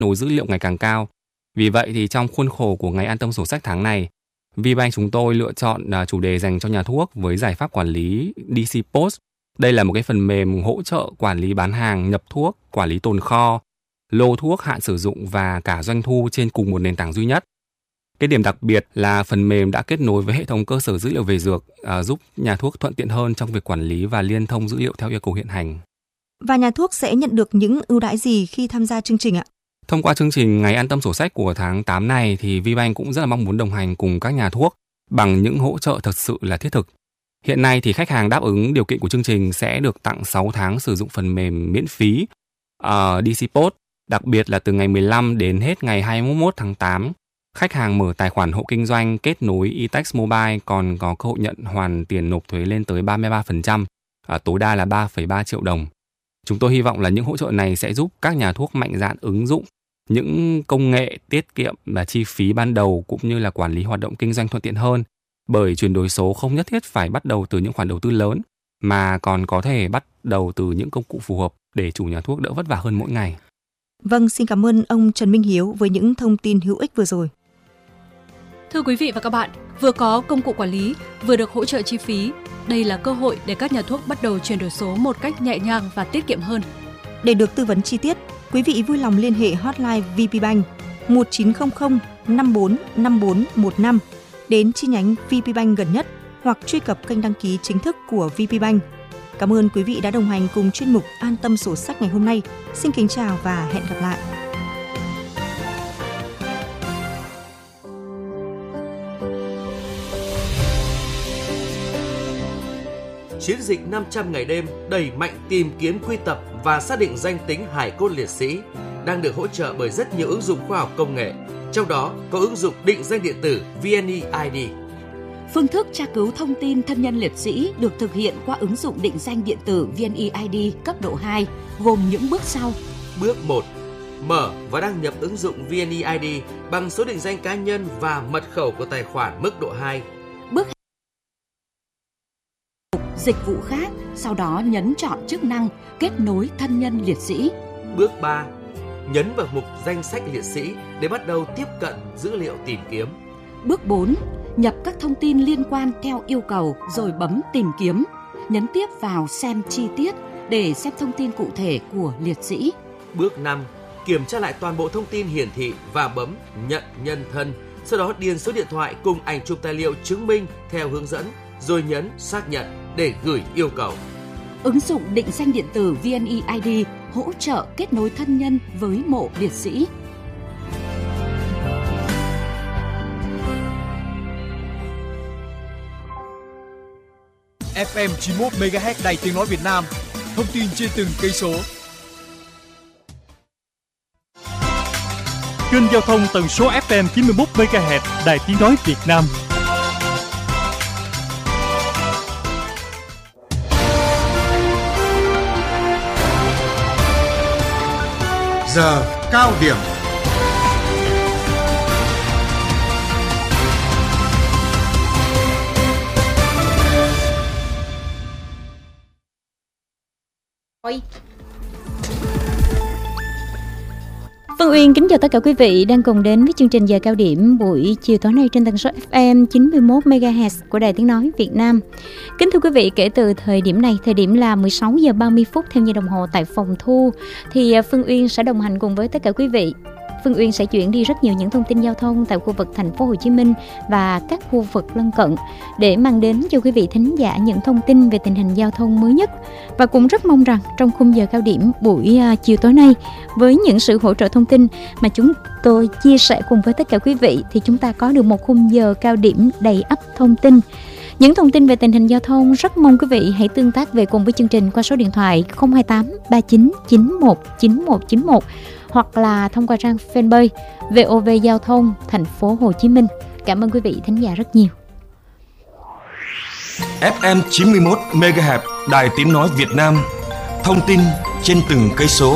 nối dữ liệu ngày càng cao. Vì vậy thì trong khuôn khổ của ngày an tâm sổ sách tháng này, VBank chúng tôi lựa chọn chủ đề dành cho nhà thuốc với giải pháp quản lý DC Post. Đây là một cái phần mềm hỗ trợ quản lý bán hàng, nhập thuốc, quản lý tồn kho, lô thuốc, hạn sử dụng và cả doanh thu trên cùng một nền tảng duy nhất. Cái điểm đặc biệt là phần mềm đã kết nối với hệ thống cơ sở dữ liệu về dược, giúp nhà thuốc thuận tiện hơn trong việc quản lý và liên thông dữ liệu theo yêu cầu hiện hành. Và nhà thuốc sẽ nhận được những ưu đãi gì khi tham gia chương trình ạ? Thông qua chương trình Ngày an tâm sổ sách của tháng 8 này thì VBank cũng rất là mong muốn đồng hành cùng các nhà thuốc bằng những hỗ trợ thật sự là thiết thực. Hiện nay thì khách hàng đáp ứng điều kiện của chương trình sẽ được tặng 6 tháng sử dụng phần mềm miễn phí DC Post, đặc biệt là từ ngày 15 đến hết ngày 21 tháng 8. Khách hàng mở tài khoản hộ kinh doanh kết nối eText Mobile còn có cơ hội nhận hoàn tiền nộp thuế lên tới 33%, tối đa là 3,3 triệu đồng. Chúng tôi hy vọng là những hỗ trợ này sẽ giúp các nhà thuốc mạnh dạn ứng dụng những công nghệ tiết kiệm và chi phí ban đầu cũng như là quản lý hoạt động kinh doanh thuận tiện hơn. Bởi chuyển đổi số không nhất thiết phải bắt đầu từ những khoản đầu tư lớn mà còn có thể bắt đầu từ những công cụ phù hợp để chủ nhà thuốc đỡ vất vả hơn mỗi ngày. Vâng, xin cảm ơn ông Trần Minh Hiếu với những thông tin hữu ích vừa rồi. Thưa quý vị và các bạn, vừa có công cụ quản lý, vừa được hỗ trợ chi phí. Đây là cơ hội để các nhà thuốc bắt đầu chuyển đổi số một cách nhẹ nhàng và tiết kiệm hơn. Để được tư vấn chi tiết, quý vị vui lòng liên hệ hotline VPBank 1900 54 54 15 đến chi nhánh VPBank gần nhất hoặc truy cập kênh đăng ký chính thức của VPBank. Cảm ơn quý vị đã đồng hành cùng chuyên mục An tâm sổ sách ngày hôm nay. Xin kính chào và hẹn gặp lại. Chiến dịch 500 ngày đêm đẩy mạnh tìm kiếm, quy tập và xác định danh tính hài cốt liệt sĩ đang được hỗ trợ bởi rất nhiều ứng dụng khoa học công nghệ, trong đó có ứng dụng định danh điện tử VNeID. Phương thức tra cứu thông tin thân nhân liệt sĩ được thực hiện qua ứng dụng định danh điện tử VNeID cấp độ 2, gồm những bước sau. Bước 1. Mở và đăng nhập ứng dụng VNeID bằng số định danh cá nhân và mật khẩu của tài khoản mức độ 2. Bước dịch vụ khác, sau đó nhấn chọn chức năng kết nối thân nhân liệt sĩ. Bước 3. Nhấn vào mục danh sách liệt sĩ để bắt đầu tiếp cận dữ liệu tìm kiếm. Bước 4. Nhập các thông tin liên quan theo yêu cầu rồi bấm tìm kiếm. Nhấn tiếp vào xem chi tiết để xem thông tin cụ thể của liệt sĩ. Bước 5. Kiểm tra lại toàn bộ thông tin hiển thị và bấm nhận nhân thân. Sau đó điền số điện thoại cùng ảnh chụp tài liệu chứng minh theo hướng dẫn rồi nhấn xác nhận để gửi yêu cầu. Ứng dụng định danh điện tử VNeID hỗ trợ kết nối thân nhân với mộ liệt sĩ. FM 91 MHz Đài Tiếng nói Việt Nam. Thông tin trên từng cây số. Kênh giao thông tần số FM 91 MHz Đài Tiếng nói Việt Nam. Giờ cao điểm. Phương Uyên kính chào tất cả quý vị đang cùng đến với chương trình giờ cao điểm buổi chiều tối nay trên tần số FM 91 MHz của Đài Tiếng nói Việt Nam. Kính thưa quý vị, kể từ thời điểm này, thời điểm là 16 giờ 30 phút theo giờ đồng hồ tại phòng thu, thì Phương Uyên sẽ đồng hành cùng với tất cả quý vị. Phương Uyên sẽ chuyển đi rất nhiều những thông tin giao thông tại khu vực thành phố Hồ Chí Minh và các khu vực lân cận để mang đến cho quý vị thính giả những thông tin về tình hình giao thông mới nhất. Và cũng rất mong rằng trong khung giờ cao điểm buổi chiều tối nay, với những sự hỗ trợ thông tin mà chúng tôi chia sẻ cùng với tất cả quý vị, thì chúng ta có được một khung giờ cao điểm đầy ắp thông tin. Những thông tin về tình hình giao thông rất mong quý vị hãy tương tác về cùng với chương trình qua số điện thoại 028 39 91 9191 hoặc là thông qua trang fanpage VOV Giao thông thành phố Hồ Chí Minh. Cảm ơn quý vị thính giả rất nhiều. FM 91 MHz Đài Tiếng nói Việt Nam. Thông tin trên từng cây số.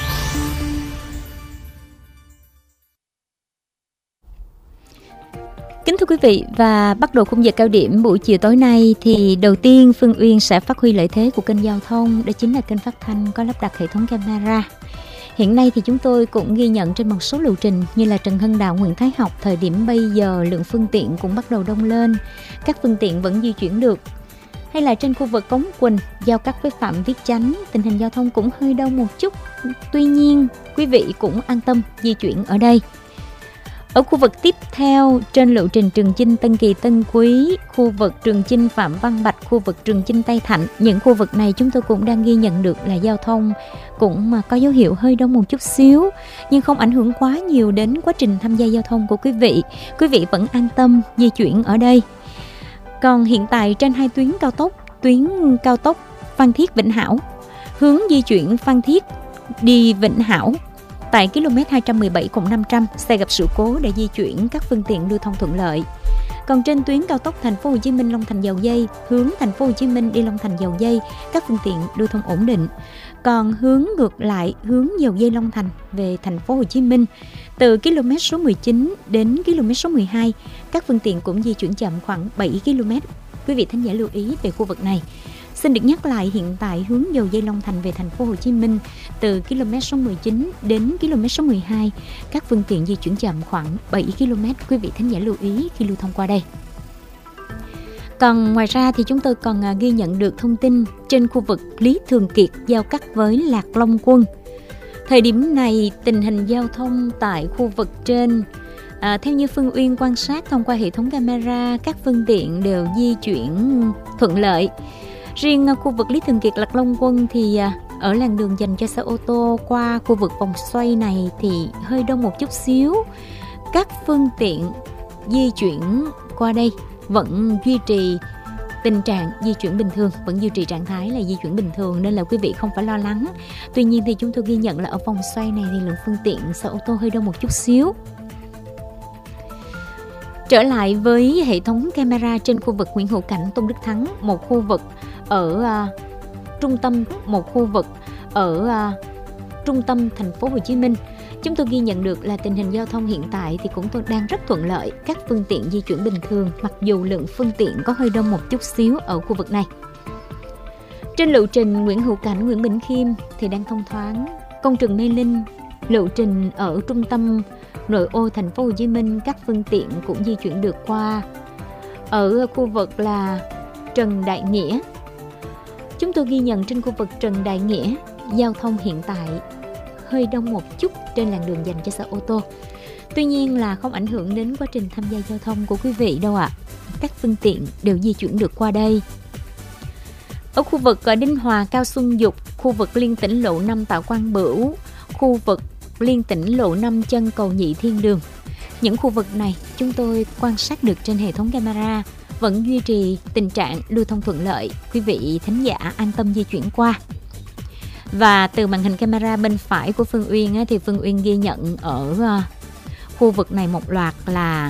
Kính thưa quý vị, và bắt đầu khung giờ cao điểm buổi chiều tối nay thì đầu tiên Phương Uyên sẽ phát huy lợi thế của kênh giao thông, đó chính là kênh phát thanh có lắp đặt hệ thống camera. Hiện nay thì chúng tôi cũng ghi nhận trên một số lộ trình như là Trần Hưng Đạo, Nguyễn Thái Học, thời điểm bây giờ lượng phương tiện cũng bắt đầu đông lên, các phương tiện vẫn di chuyển được. Hay là trên khu vực Cống Quỳnh, giao cắt với Phạm Viết Chánh, tình hình giao thông cũng hơi đông một chút. Tuy nhiên, quý vị cũng an tâm di chuyển ở đây. Ở khu vực tiếp theo, trên lộ trình Trường Chinh Tân Kỳ Tân Quý, khu vực Trường Chinh Phạm Văn Bạch, khu vực Trường Chinh Tây Thạnh, những khu vực này chúng tôi cũng đang ghi nhận được là giao thông cũng có dấu hiệu hơi đông một chút xíu, nhưng không ảnh hưởng quá nhiều đến quá trình tham gia giao thông của quý vị. Quý vị vẫn an tâm di chuyển ở đây. Còn hiện tại trên hai tuyến cao tốc Phan Thiết Vĩnh Hảo, hướng di chuyển Phan Thiết đi Vĩnh Hảo, tại km 217+500 xe gặp sự cố để di chuyển các phương tiện lưu thông thuận lợi. Còn trên tuyến cao tốc Thành phố Hồ Chí Minh Long Thành Dầu Giây, hướng Thành phố Hồ Chí Minh đi Long Thành Dầu Giây, các phương tiện lưu thông ổn định. Còn hướng ngược lại, hướng Dầu Giây Long Thành về Thành phố Hồ Chí Minh, từ km số 19 đến km số 12, các phương tiện cũng di chuyển chậm khoảng 7 km. Quý vị thính giả lưu ý về khu vực này. Xin được nhắc lại, hiện tại hướng Dầu Giây Long Thành về Thành phố Hồ Chí Minh, từ km số 19 đến km số 12, các phương tiện di chuyển chậm khoảng 7 km. Quý vị thính giả lưu ý khi lưu thông qua đây. Còn ngoài ra thì chúng tôi còn ghi nhận được thông tin trên khu vực Lý Thường Kiệt giao cắt với Lạc Long Quân. Thời điểm này, tình hình giao thông tại khu vực trên, theo như Phương Uyên quan sát thông qua hệ thống camera, các phương tiện đều di chuyển thuận lợi. Riêng khu vực Lý Thường Kiệt Lạc Long Quân thì ở làn đường dành cho xe ô tô qua khu vực vòng xoay này thì hơi đông một chút xíu. Các phương tiện di chuyển qua đây vẫn duy trì tình trạng di chuyển bình thường, vẫn duy trì trạng thái là di chuyển bình thường, nên là quý vị không phải lo lắng. Tuy nhiên thì chúng tôi ghi nhận là ở vòng xoay này thì lượng phương tiện xe ô tô hơi đông một chút xíu. Trở lại với hệ thống camera trên khu vực Nguyễn Hữu Cảnh, Tôn Đức Thắng, một khu vực ở trung tâm, một khu vực ở trung tâm thành phố Hồ Chí Minh. Chúng tôi ghi nhận được là tình hình giao thông hiện tại thì cũng đang rất thuận lợi, các phương tiện di chuyển bình thường, mặc dù lượng phương tiện có hơi đông một chút xíu ở khu vực này. Trên lộ trình Nguyễn Hữu Cảnh, Nguyễn Bỉnh Khiêm thì đang thông thoáng. Công trường Mê Linh, lộ trình ở trung tâm nội ô thành phố Hồ Chí Minh, các phương tiện cũng di chuyển được qua. Ở khu vực là Trần Đại Nghĩa, chúng tôi ghi nhận trên khu vực Trần Đại Nghĩa, giao thông hiện tại hơi đông một chút trên làn đường dành cho xe ô tô. Tuy nhiên là không ảnh hưởng đến quá trình tham gia giao thông của quý vị đâu ạ. Các phương tiện đều di chuyển được qua đây. Ở khu vực Đinh Hòa, Cao Xuân Dục, khu vực Liên Tỉnh Lộ 5 Tạ Quang Bửu, khu vực Liên Tỉnh Lộ 5 chân cầu Nhị Thiên Đường. Những khu vực này chúng tôi quan sát được trên hệ thống camera vẫn duy trì tình trạng lưu thông thuận lợi, quý vị thính giả an tâm di chuyển qua. Và từ màn hình camera bên phải của Phương Uyên thì Phương Uyên ghi nhận ở khu vực này một loạt là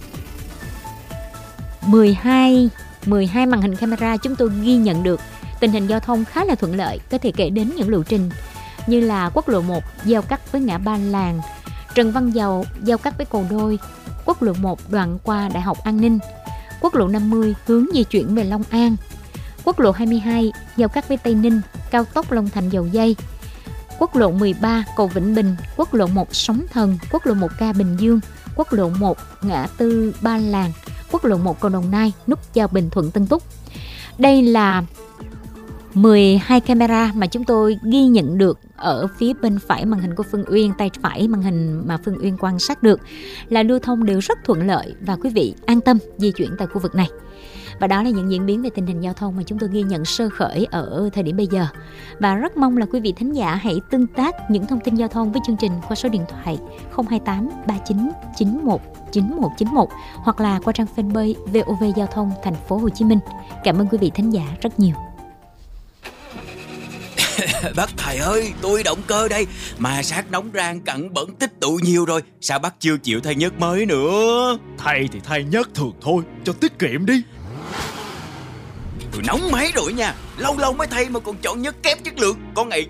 12 màn hình camera. Chúng tôi ghi nhận được tình hình giao thông khá là thuận lợi, có thể kể đến những lộ trình như là quốc lộ 1 giao cắt với ngã Ba Làng, Trần Văn Dầu giao cắt với Cầu Đôi, quốc lộ 1 đoạn qua Đại học An Ninh, quốc lộ 50 hướng di chuyển về Long An, quốc lộ 22 giao cắt với Tây Ninh, cao tốc Long Thành Dầu Giây, quốc lộ 13 cầu Vĩnh Bình, quốc lộ 1 Sóng Thần, quốc lộ 1K Bình Dương, quốc lộ 1 ngã tư Ba Làng, quốc lộ 1 cầu Đồng Nai, nút giao Bình Thuận Tân Túc. Đây là 12 camera mà chúng tôi ghi nhận được ở phía bên phải màn hình của Phương Uyên, tay phải màn hình mà Phương Uyên quan sát được là lưu thông đều rất thuận lợi và quý vị an tâm di chuyển tại khu vực này. Và đó là những diễn biến về tình hình giao thông mà chúng tôi ghi nhận sơ khởi ở thời điểm bây giờ. Và rất mong là quý vị thính giả hãy tương tác những thông tin giao thông với chương trình qua số điện thoại 028 39 91 9191 hoặc là qua trang fanpage VOV Giao thông Thành phố Hồ Chí Minh. Cảm ơn quý vị thính giả rất nhiều. Bác thầy ơi, tôi động cơ đây, mà sát nóng rang cặn bẩn tích tụ nhiều rồi, sao bác chưa chịu thay nhớt mới nữa? Thay thì thay nhớt thường thôi, cho tiết kiệm đi. Tôi nóng máy rồi nha, lâu lâu mới thay mà còn chọn nhớt kém chất lượng, có ngày